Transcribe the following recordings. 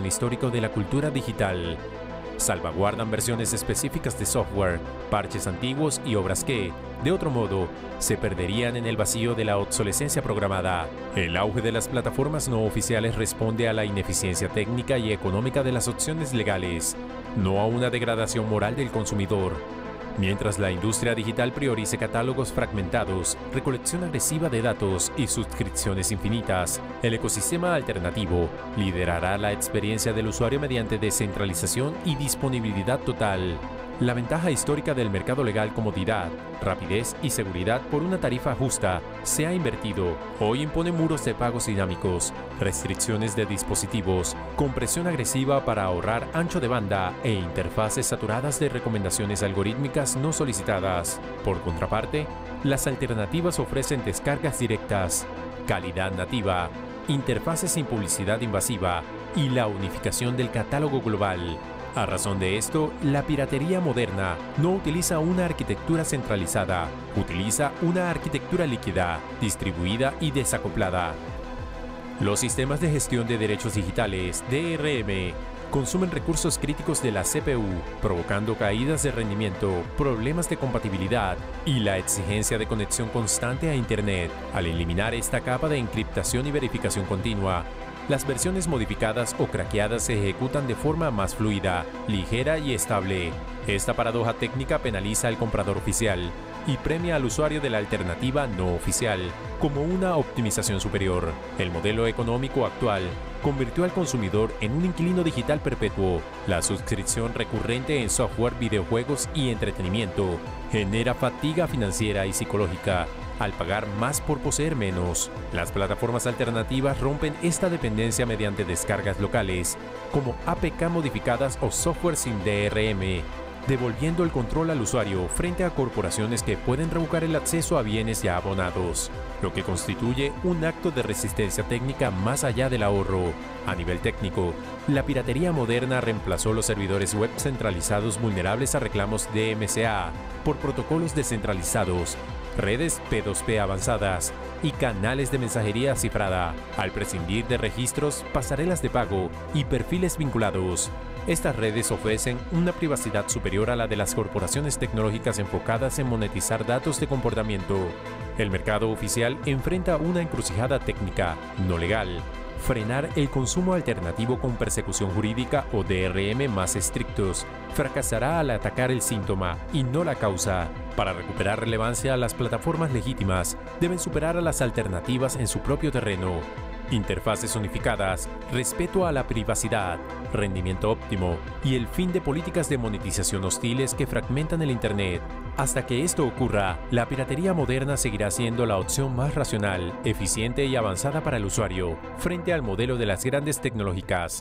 histórico de la cultura digital. Salvaguardan versiones específicas de software, parches antiguos y obras que, de otro modo, se perderían en el vacío de la obsolescencia programada. El auge de las plataformas no oficiales responde a la ineficiencia técnica y económica de las opciones legales, no a una degradación moral del consumidor. Mientras la industria digital priorice catálogos fragmentados, recolección agresiva de datos y suscripciones infinitas, el ecosistema alternativo liderará la experiencia del usuario mediante descentralización y disponibilidad total. La ventaja histórica del mercado legal, comodidad, rapidez y seguridad por una tarifa justa, se ha invertido. Hoy impone muros de pagos dinámicos, restricciones de dispositivos, compresión agresiva para ahorrar ancho de banda e interfaces saturadas de recomendaciones algorítmicas no solicitadas. Por contraparte, las alternativas ofrecen descargas directas, calidad nativa, interfaces sin publicidad invasiva y la unificación del catálogo global. A razón de esto, la piratería moderna no utiliza una arquitectura centralizada, utiliza una arquitectura líquida, distribuida y desacoplada. Los sistemas de gestión de derechos digitales, DRM, consumen recursos críticos de la CPU, provocando caídas de rendimiento, problemas de compatibilidad y la exigencia de conexión constante a Internet. Al eliminar esta capa de encriptación y verificación continua, las versiones modificadas o craqueadas se ejecutan de forma más fluida, ligera y estable. Esta paradoja técnica penaliza al comprador oficial y premia al usuario de la alternativa no oficial como una optimización superior. El modelo económico actual convirtió al consumidor en un inquilino digital perpetuo. La suscripción recurrente en software, videojuegos y entretenimiento genera fatiga financiera y psicológica al pagar más por poseer menos. Las plataformas alternativas rompen esta dependencia mediante descargas locales, como APK modificadas o software sin DRM, devolviendo el control al usuario frente a corporaciones que pueden revocar el acceso a bienes ya abonados, lo que constituye un acto de resistencia técnica más allá del ahorro. A nivel técnico, la piratería moderna reemplazó los servidores web centralizados vulnerables a reclamos DMCA por protocolos descentralizados, redes P2P avanzadas y canales de mensajería cifrada, al prescindir de registros, pasarelas de pago y perfiles vinculados. Estas redes ofrecen una privacidad superior a la de las corporaciones tecnológicas enfocadas en monetizar datos de comportamiento. El mercado oficial enfrenta una encrucijada técnica, no legal: frenar el consumo alternativo con persecución jurídica o DRM más estrictos fracasará al atacar el síntoma y no la causa. Para recuperar relevancia, las plataformas legítimas deben superar a las alternativas en su propio terreno. Interfaces unificadas, respeto a la privacidad, rendimiento óptimo y el fin de políticas de monetización hostiles que fragmentan el Internet. Hasta que esto ocurra, la piratería moderna seguirá siendo la opción más racional, eficiente y avanzada para el usuario, frente al modelo de las grandes tecnológicas.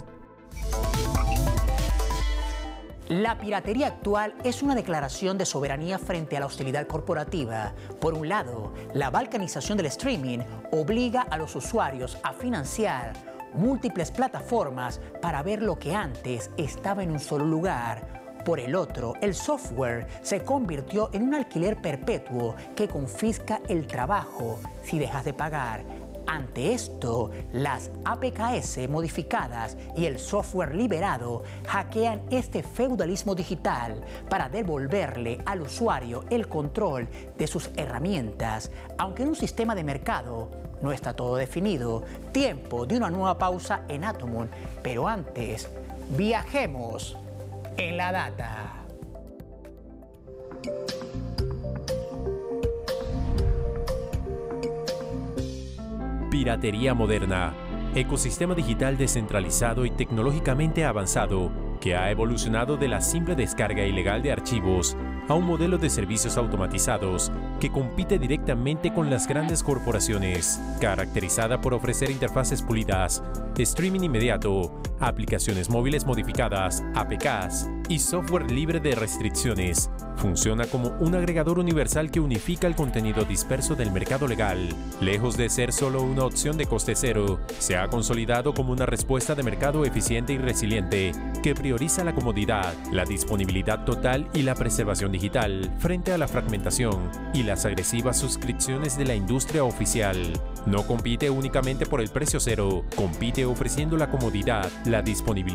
La piratería actual es una declaración de soberanía frente a la hostilidad corporativa. Por un lado, la balcanización del streaming obliga a los usuarios a financiar múltiples plataformas para ver lo que antes estaba en un solo lugar. Por el otro, el software se convirtió en un alquiler perpetuo que confisca el trabajo si dejas de pagar. Ante esto, las APKs modificadas y el software liberado hackean este feudalismo digital para devolverle al usuario el control de sus herramientas. Aunque en un sistema de mercado no está todo definido, tiempo de una nueva pausa en Atomon. Pero antes, viajemos en la data. Piratería moderna, ecosistema digital descentralizado y tecnológicamente avanzado que ha evolucionado de la simple descarga ilegal de archivos a un modelo de servicios automatizados que compite directamente con las grandes corporaciones, caracterizada por ofrecer interfaces pulidas, streaming inmediato, aplicaciones móviles modificadas, APKs y software libre de restricciones. Funciona como un agregador universal que unifica el contenido disperso del mercado legal. Lejos de ser solo una opción de coste cero, se ha consolidado como una respuesta de mercado eficiente y resiliente que prioriza la comodidad, la disponibilidad total y la preservación digital frente a la fragmentación y las agresivas suscripciones de la industria oficial. No compite únicamente por el precio cero, compite ofreciendo la comodidad, la disponibilidad